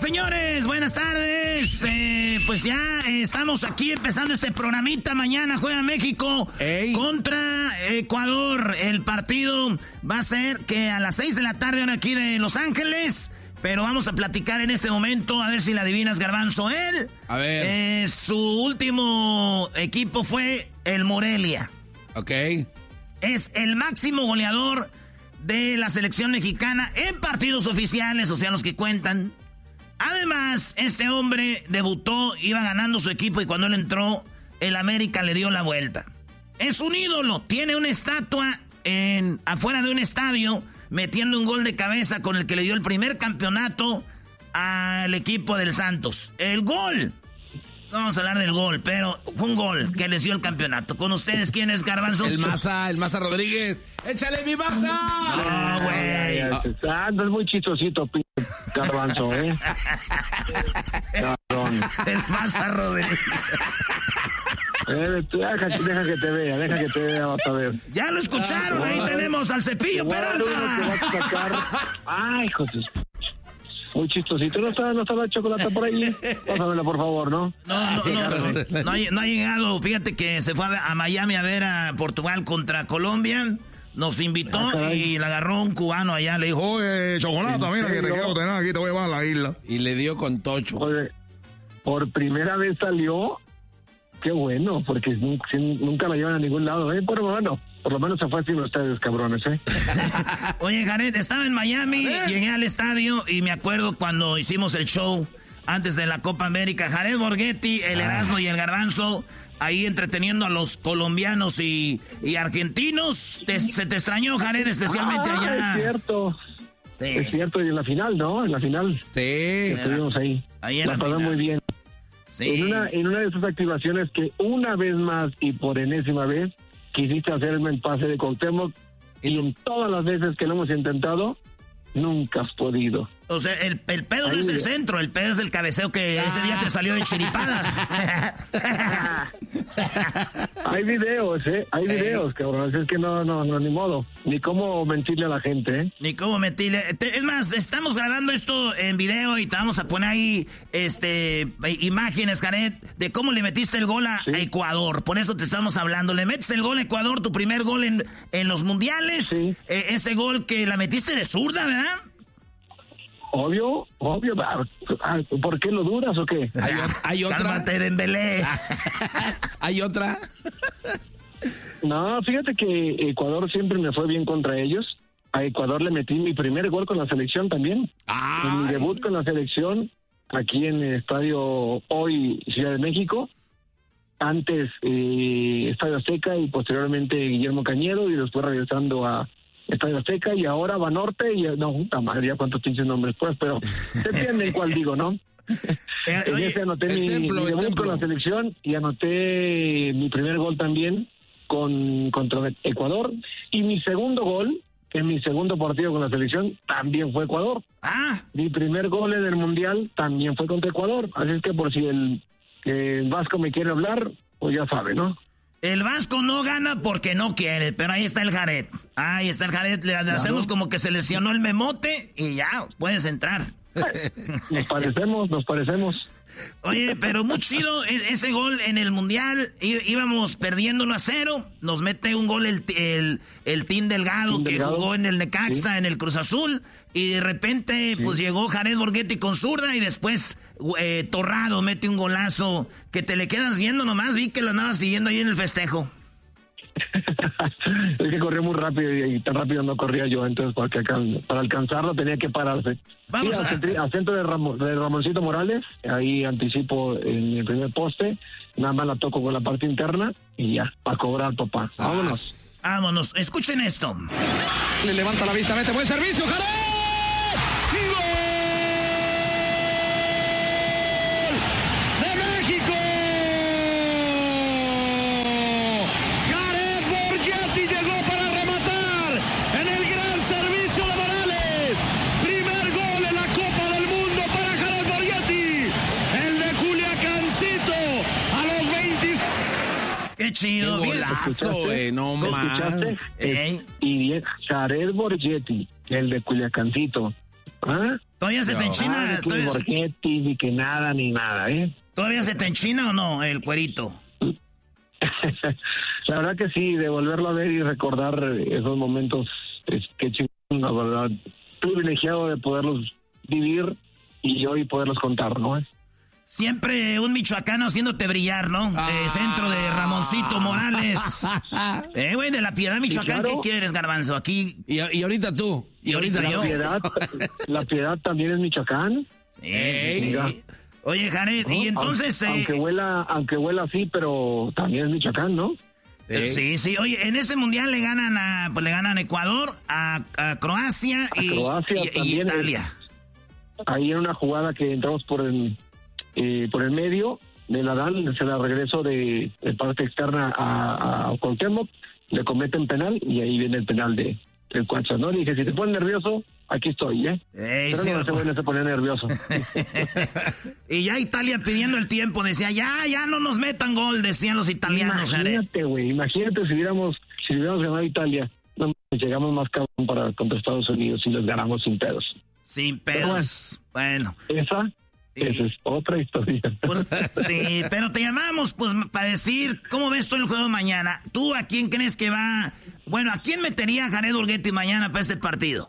señores, buenas tardes. Pues ya estamos aquí empezando este programita. Mañana juega México contra Ecuador. El partido va a ser que a las 6 de la tarde hora aquí de Los Ángeles. Pero vamos a platicar en este momento, a ver si la adivinas, Garbanzo. A ver. Su último equipo fue el Morelia. Ok. Es el máximo goleador de la selección mexicana en partidos oficiales, o sea, los que cuentan. Además, este hombre debutó, iba ganando su equipo y cuando él entró, el América le dio la vuelta. Es un ídolo, tiene una estatua afuera de un estadio, metiendo un gol de cabeza con el que le dio el primer campeonato al equipo del Santos. El gol. Vamos a hablar del gol, pero fue un gol que les dio el campeonato. ¿Con ustedes quién es, Garbanzo? El Maza Rodríguez. ¡Échale mi Maza! No, güey. Es muy chistosito, Garbanzo, Cabrón. El Maza Rodríguez. Deja que te vea, vas a ver. Ya lo escucharon, ahí tenemos al Cepillo Peralta. Ay, José. Muy chistosito. ¿No está la chocolate por ahí? Pásamela, por favor, ¿no? No ha llegado. Fíjate que se fue a Miami a ver a Portugal contra Colombia. Nos invitó y le agarró un cubano allá. Le dijo, oye, chocolate, mira que te quiero tener aquí, te voy a llevar a la isla. Y le dio con tocho. Oye, por primera vez salió. Qué bueno, porque nunca la llevan a ningún lado, Pero bueno, por lo menos se fue sin ustedes, cabrones, Oye, Jared, estaba en Miami, llegué al estadio y me acuerdo cuando hicimos el show antes de la Copa América. Jared Borghetti, el Erasmo y el Garbanzo, ahí entreteniendo a los colombianos y argentinos. Se te extrañó, Jared, especialmente allá. Es cierto. Sí. Es cierto, y en la final, ¿no? En la final. Sí. Estuvimos ahí. Ahí en la pasó muy bien. Sí. En una de esas activaciones que una vez más y por enésima vez quisiste hacerme el pase de Cuauhtémoc y en todas las veces que lo hemos intentado, nunca has podido. O sea, el pedo no es el centro, el pedo es el cabeceo que ese día te salió de chiripada. Hay videos, Hay videos, cabrón. Es que no, ni modo. Ni cómo mentirle a la gente, Ni cómo mentirle. Es más, estamos grabando esto en video y te vamos a poner ahí, imágenes, Jared, de cómo le metiste el gol a Ecuador. Por eso te estamos hablando. Le metes el gol a Ecuador, tu primer gol en los mundiales. Sí. Ese gol que la metiste de zurda, ¿verdad? Obvio. ¿Por qué lo dudas o qué? ¿Hay otra? Cálmate, Dembélé. ¿Hay otra? No, fíjate que Ecuador siempre me fue bien contra ellos. A Ecuador le metí mi primer gol con la selección también. En mi debut con la selección, aquí en el estadio hoy Ciudad de México. Antes Estadio Azteca y posteriormente Guillermo Cañedo y después regresando a Estadio Azteca y ahora Banorte y no, puta madre, ya cuántos pinches nombres pues, pero se entienden cuál digo, ¿no? En ese anoté mi debut con la selección y anoté mi primer gol también contra Ecuador y mi segundo gol en mi segundo partido con la selección también fue Ecuador. Mi primer gol en el Mundial también fue contra Ecuador, así es que por si el Vasco me quiere hablar, pues ya sabe, ¿no? El Vasco no gana porque no quiere, pero ahí está el Jared. Ahí está el Jared, le hacemos como que se lesionó el memote y ya, puedes entrar. Nos parecemos. Oye, pero muy chido ese gol en el Mundial. Íbamos perdiendo 1-0. Nos mete un gol el Team Delgado, que jugó en el Necaxa, en el Cruz Azul. Y de repente, pues llegó Jared Borghetti con zurda. Y después Torrado mete un golazo que te le quedas viendo nomás. Vi que lo andabas siguiendo ahí en el festejo. Es que corrió muy rápido y tan rápido no corría yo, entonces para alcanzarlo tenía que pararse. Vamos a centro de Ramoncito Morales, ahí anticipo en el primer poste, nada más la toco con la parte interna y ya, para cobrar, papá. Vámonos, escuchen esto. Le levanta la vista, mete buen servicio, ¡Jared! Qué chido. Qué golazo, no más. Y Jared Borghetti, el de Culiacancito. ¿Todavía se te enchina? Ni que nada, ni nada, ¿eh? ¿Todavía se te enchina o no el cuerito? La verdad que sí, de volverlo a ver y recordar esos momentos, que chingón, la verdad, privilegiado de poderlos vivir y hoy poderlos contar, ¿no? Siempre un michoacano haciéndote brillar, ¿no? Centro de Ramoncito Morales. Güey, de La Piedad, Michoacán, sí, claro. ¿Qué quieres, Garbanzo? Aquí... Y ahorita tú. Y ahorita yo. La Piedad también es Michoacán. Sí. Oye, Jared, ¿no? Y entonces... Aunque huela así, pero también es Michoacán, ¿no? Sí. Oye, en ese mundial le ganan a Ecuador, a Croacia y Italia. Ahí en una jugada que entramos por el medio de Nadal, se la regreso de parte externa a Cuauhtémoc, le cometen penal y ahí viene el penal del Cuacha, ¿no? Le dije, si te pones nervioso, aquí estoy, ¿eh? Pero no se ponía nervioso. Y ya Italia pidiendo el tiempo, decía, ya no nos metan gol, decían los italianos. Imagínate si hubiéramos ganado a Italia, no, llegamos más cabrón contra Estados Unidos y les ganamos sin pedos. Sin pedos, bueno. Esa es otra historia. Pues, sí, pero te llamamos pues para decir, ¿cómo ves tú el juego de mañana? ¿Tú a quién crees que va? Bueno, ¿a quién metería Jared Borghetti mañana para este partido?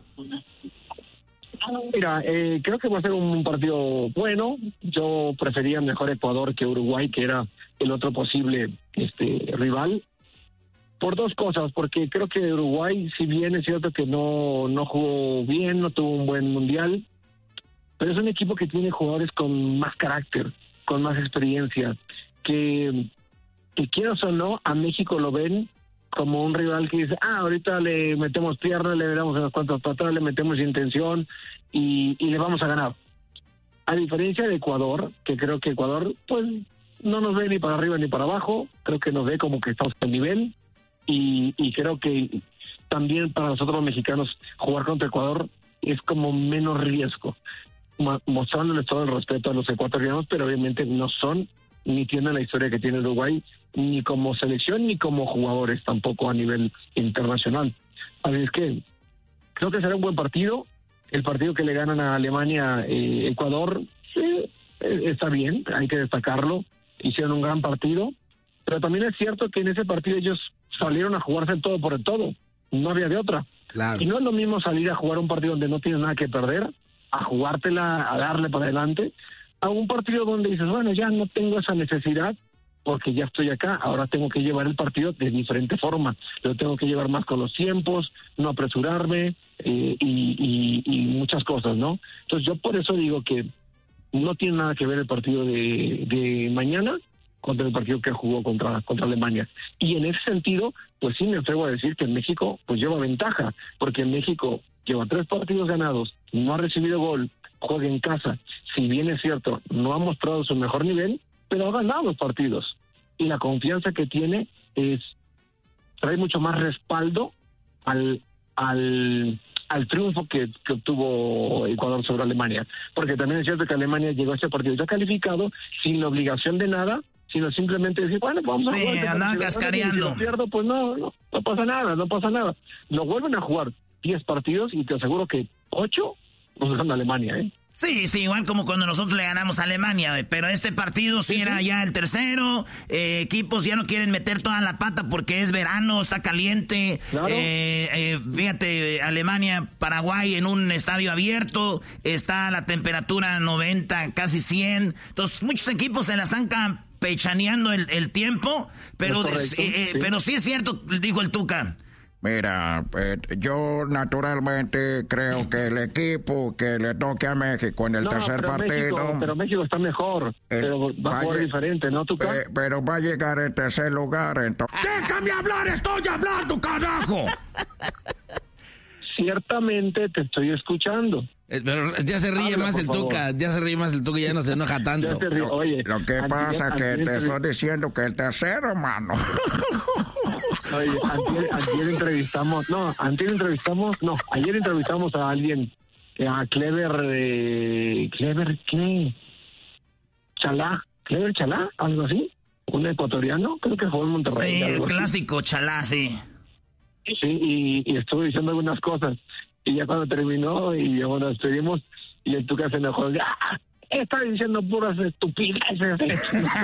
Mira, creo que va a ser un partido bueno. Yo prefería mejor Ecuador que Uruguay, que era el otro posible rival. Por dos cosas, porque creo que Uruguay, si bien es cierto que no jugó bien, no tuvo un buen mundial, pero es un equipo que tiene jugadores con más carácter, con más experiencia, que quieras o no, a México lo ven como un rival que dice, ahorita le metemos pierna, le damos unas cuantas patadas, le metemos intención y le vamos a ganar. A diferencia de Ecuador, que creo que Ecuador pues no nos ve ni para arriba ni para abajo, creo que nos ve como que estamos al nivel y creo que también para nosotros los mexicanos jugar contra Ecuador es como menos riesgo, mostrándoles todo el respeto a los ecuatorianos, pero obviamente no son ni tienen la historia que tiene Uruguay, ni como selección ni como jugadores tampoco a nivel internacional. Así es que creo que será un buen partido. El partido que le ganan a Alemania, Ecuador, está bien, hay que destacarlo, hicieron un gran partido, pero también es cierto que en ese partido ellos salieron a jugarse el todo por el todo, no había de otra. Claro. Y no es lo mismo salir a jugar un partido donde no tienes nada que perder, a jugártela, a darle para adelante, a un partido donde dices, bueno, ya no tengo esa necesidad porque ya estoy acá, ahora tengo que llevar el partido de diferente forma, lo tengo que llevar más con los tiempos, no apresurarme y muchas cosas, ¿no? Entonces yo por eso digo que no tiene nada que ver el partido de mañana contra el partido que jugó contra Alemania. Y en ese sentido, pues sí me atrevo a decir que México pues lleva ventaja, porque México lleva 3 partidos ganados, no ha recibido gol, juega en casa, si bien es cierto, no ha mostrado su mejor nivel, pero ha ganado los partidos. Y la confianza que tiene trae mucho más respaldo al triunfo que obtuvo Ecuador sobre Alemania. Porque también es cierto que Alemania llegó a este partido ya calificado, sin la obligación de nada, sino simplemente decir, bueno, vamos a jugar. Sí, andaba cascareando. Si lo pierdo, pues no pasa nada. Lo vuelven a jugar 10 partidos y te aseguro que 8 nos gana Alemania, ¿eh? Sí, igual como cuando nosotros le ganamos a Alemania, pero este partido sí era ya el tercero, equipos ya no quieren meter toda la pata porque es verano, está caliente, claro. Fíjate, Alemania, Paraguay en un estadio abierto, está la temperatura 90, casi 100, entonces muchos equipos se la están campechaneando el tiempo, pero sí es cierto, dijo el Tuca. Mira, yo naturalmente creo que el equipo que le toque a México en el tercer partido... Pero México está mejor, pero va a jugar diferente, ¿no, Tuca? Pero va a llegar en tercer lugar, entonces... ¡Déjame hablar! ¡Estoy hablando, carajo! Ciertamente te estoy escuchando. Pero ya se ríe más el Tuca, y ya no se enoja tanto. Oye, lo que pasa es que te estoy diciendo que el tercero, mano. Oye, ayer entrevistamos a alguien, a Clever ¿qué? Clever Chalá, algo así, un ecuatoriano, creo que jugó en Monterrey. Sí, el clásico Chalá, sí. Sí, y estuve diciendo algunas cosas, y ya cuando terminó, y ya bueno, despedimos, Y el Tuca se enojó. Está diciendo puras estupideces.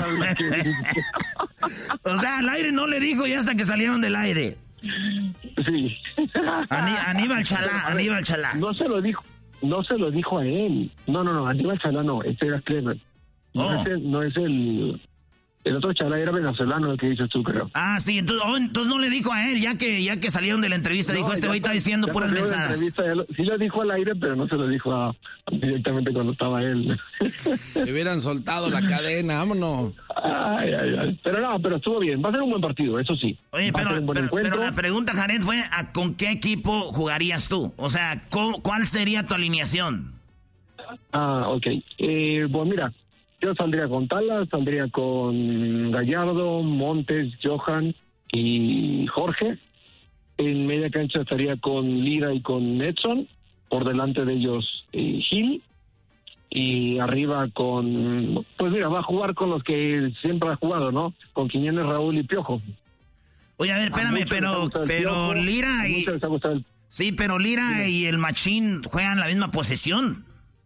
O sea, al aire no le dijo y hasta que salieron del aire. Sí. Aníbal Chalá. No se lo dijo a él. No, Aníbal Chalá no, ese era Clever. No es el otro Chalá, era venezolano, el que dices tú, creo. Ah, sí, entonces no le dijo a él, ya que salieron de la entrevista, dijo, güey está diciendo puras mensajes. Sí lo dijo al aire, pero no se lo dijo directamente cuando estaba él. Le hubieran soltado la cadena, vámonos. Ay. Pero estuvo bien, va a ser un buen partido, eso sí. Oye, pero la pregunta, Jared, fue ¿con qué equipo jugarías tú? O sea, ¿cuál sería tu alineación? Ok. Pues mira, yo saldría con Talas, saldría con Gallardo, Montes, Johan y Jorge. En media cancha estaría con Lira y con Edson. Por delante de ellos Gil. Y arriba pues mira, va a jugar con los que siempre ha jugado, ¿no? Con Quiñones, Raúl y Piojo. Oye, a ver, espérame, pero Lira y... Sí, pero Lira y el Machín juegan la misma posesión.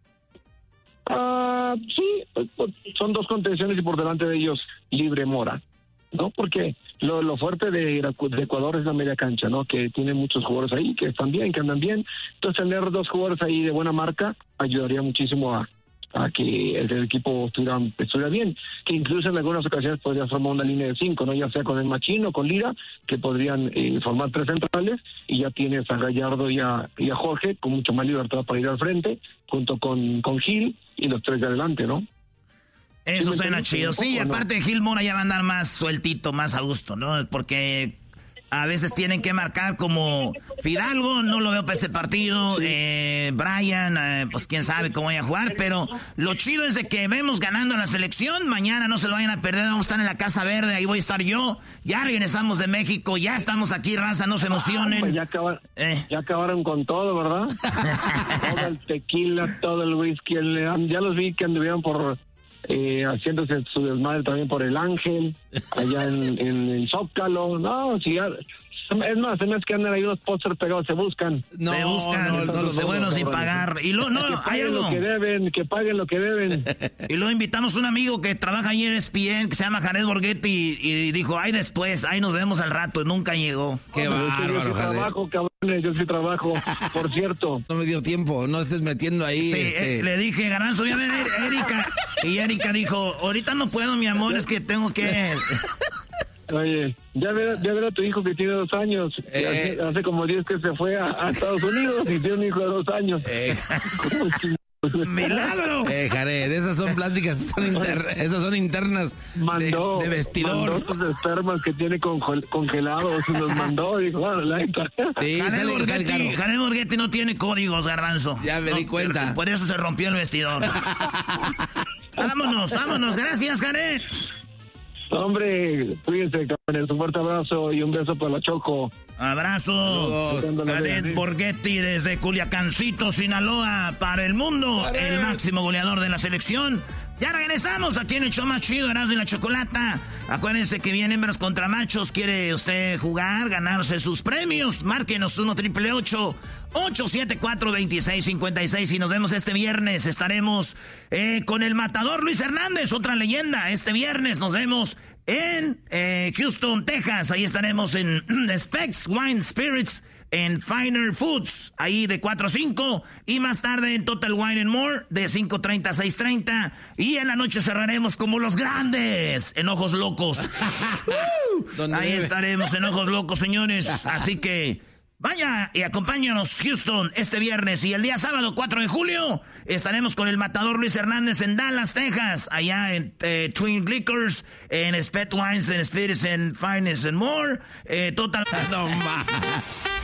Sí, son dos contenciones y por delante de ellos Libre Mora, ¿no? Porque lo fuerte de Ecuador es la media cancha, ¿no? Que tiene muchos jugadores ahí que están bien, que andan bien. Entonces tener dos jugadores ahí de buena marca ayudaría muchísimo a que el equipo estuviera bien, que incluso en algunas ocasiones podría formar una línea de 5, ¿no? Ya sea con el Machín o con Lira, que podrían formar 3 centrales, y ya tienes a Gallardo y a Jorge con mucha más libertad para ir al frente, junto con Gil y los 3 de adelante, ¿no? Eso suena chido. Sí, aparte de Gil, Mora ya va a andar más sueltito, más a gusto, ¿no? Porque a veces tienen que marcar como Fidalgo, no lo veo para este partido. Brian, pues quién sabe cómo vaya a jugar, pero lo chido es de que vemos ganando la selección. Mañana no se lo vayan a perder, vamos a estar en la Casa Verde, ahí voy a estar yo. Ya regresamos de México, ya estamos aquí, raza, no se emocionen. Pues ya acabaron con todo, ¿verdad? Todo el tequila, todo el whisky, ya los vi que anduvieron por... haciéndose su desmadre también por el Ángel, allá en el Zócalo. No, sí, es más, que andan ahí unos pósters pegados, se buscan. No, los buenos sin pagar. Y hay algo. Que paguen lo que deben. Y luego invitamos a un amigo que trabaja ahí en ESPN, que se llama Jared Borghetti, y dijo, ahí después, ahí nos vemos al rato, y nunca llegó. Qué bárbaro, Jared. Yo sí trabajo, por cierto. No me dio tiempo, no estés metiendo ahí. Sí, le dije, Garbanzo, voy a ver Erika. Y Erika dijo, ahorita no puedo, mi amor, es que tengo que... Oye, ya ver a tu hijo que tiene 2 años. Hace como 10 que se fue a Estados Unidos y tiene un hijo de 2 años. ¡Milagro! Jared, esas son pláticas, esas son internas de vestidor. Mandó sus espermas que tiene congelados, los mandó, dijo, sí, Jared Borghetti no tiene códigos, Garbanzo. Ya me di cuenta. Por eso se rompió el vestidor. Vámonos, gracias, Jared. Hombre, cuídense, cabrones, un fuerte abrazo y un beso para la Choco. Abrazo, Jared Borghetti desde Culiacancito, Sinaloa, para el mundo, el máximo goleador de la selección. Ya regresamos aquí en el show más chido, Erasmo y la Chocolata. Acuérdense que vienen hembras contra machos. ¿Quiere usted jugar, ganarse sus premios? Márquenos 1-888-874-2656 y nos vemos este viernes. Estaremos con el matador Luis Hernández, otra leyenda. Este viernes nos vemos en Houston, Texas. Ahí estaremos en Specs Wine Spirits, en Finer Foods, ahí de 4 a 5, y más tarde en Total Wine and More, de 5:30 a 6:30, y en la noche cerraremos como los grandes, en Ojos Locos. Ahí estaremos en Ojos Locos, señores, así que vaya y acompáñanos, Houston, este viernes, y el día sábado 4 de julio estaremos con el matador Luis Hernández en Dallas, Texas, allá en Twin Liquors, en Spet Wines and Spirits and Finest and More, Total... No,